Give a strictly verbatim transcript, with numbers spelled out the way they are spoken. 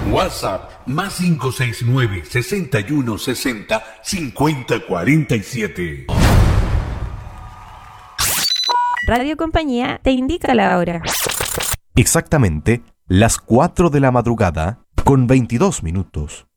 WhatsApp más cinco seis nueve, seis uno seis cero, cinco cero cuatro siete. Radio Compañía te indica la hora. Exactamente las cuatro de la madrugada con veintidós minutos.